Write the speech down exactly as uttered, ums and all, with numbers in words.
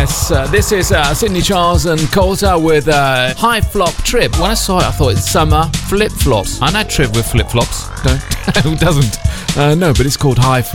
Yes, uh, this is uh, Sydney Charles and Coulter with uh, High Flop Trip. When I saw it, I thought it's summer flip flops. I know Trip with flip flops. Don't, who doesn't? Uh, no, but it's called High Flop.